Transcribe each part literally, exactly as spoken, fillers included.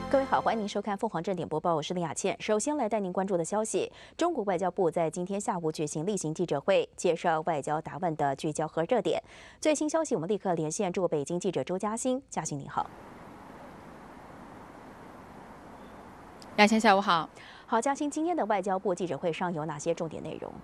各位好，欢迎您收看凤凰正点播报，我是林雅倩。首先来带您关注的消息，中国外交部在今天下午举行例行记者会，介绍外交答问的聚焦和热点。最新消息，我们立刻连线驻北京记者周嘉欣。嘉欣，你好。 雅倩，下午好。 好，嘉欣，今天的外交部记者会上有哪些重点内容？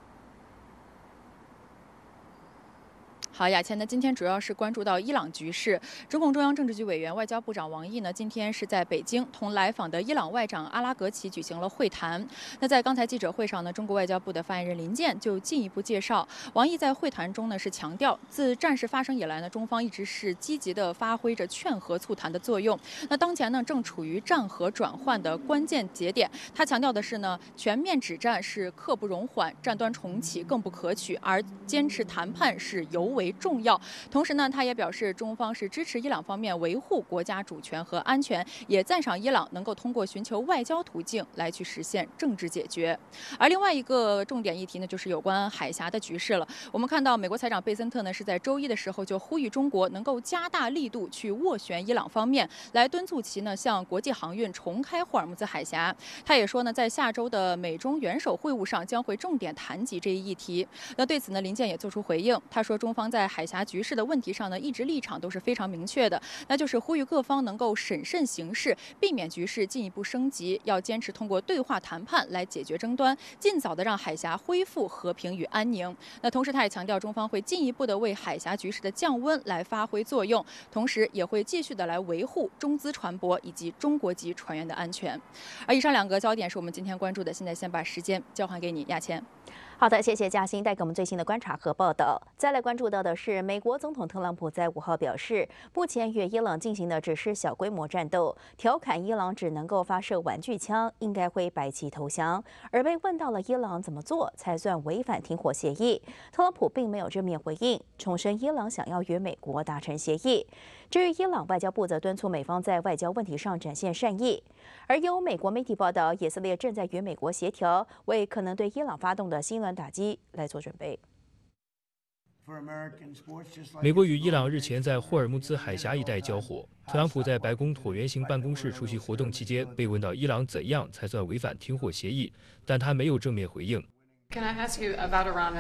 好，雅倩呢，今天主要是关注到伊朗局势。中共中央政治局委员、外交部长王毅呢，今天是在北京同来访的伊朗外长阿拉格齐举行了会谈。那在刚才记者会上呢，中国外交部的发言人林健就进一步介绍，王毅在会谈中呢是强调，自战事发生以来呢，中方一直是积极的发挥着劝和促谈的作用。那当前呢，正处于战和转换的关键节点。他强调的是呢，全面止战是刻不容缓，战端重启更不可取，而坚持谈判是尤为重要。同时呢，他也表示，中方是支持伊朗方面维护国家主权和安全，也赞赏伊朗能够通过寻求外交途径来去实现政治解决。而另外一个重点议题呢，就是有关海峡的局势了。我们看到，美国财长贝森特呢是在周一的时候就呼吁中国能够加大力度去斡旋伊朗方面，来敦促其呢向国际航运重开霍尔木兹海峡。他也说呢，在下周的美中元首会晤上将会重点谈及这一议题。那对此呢，林健也做出回应，他说，中方在海峡局势的问题上呢，一直立场都是非常明确的，那就是呼吁各方能够审慎行事，避免局势进一步升级，要坚持通过对话谈判来解决争端，尽早的让海峡恢复和平与安宁。那同时，他也强调，中方会进一步的为海峡局势的降温来发挥作用，同时也会继续的来维护中资船舶以及中国籍船员的安全。而以上两个焦点是我们今天关注的，现在先把时间交还给你，亚倩。 好的，谢谢嘉欣带给我们最新的观察和报道。再来关注到的是，美国总统特朗普在五号表示，目前与伊朗进行的只是小规模战斗，调侃伊朗只能够发射玩具枪，应该会摆旗投降。而被问到了伊朗怎么做才算违反停火协议，特朗普并没有正面回应，重申伊朗想要与美国达成协议。至于伊朗外交部则敦促美方在外交问题上展现善意。而有美国媒体报道，以色列正在与美国协调，为可能对伊朗发动的新一轮打击来做准备。 美国与伊朗日前在霍尔木兹海峡一带交火。特朗普在白宫椭圆形办公室出席活动期间，被问到伊朗怎样才算违反停火协议，但他没有正面回应。 Can I ask you about Iran?